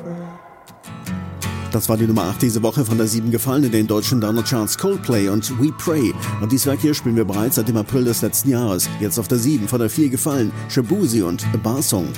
Das war die Nummer 8 diese Woche, von der 7 gefallen in den deutschen Download-Charts Coldplay und We Pray. Und dieses Werk hier spielen wir bereits seit dem April des letzten Jahres. Jetzt auf der 7, von der 4 gefallen Shaboozey und A Bar Song.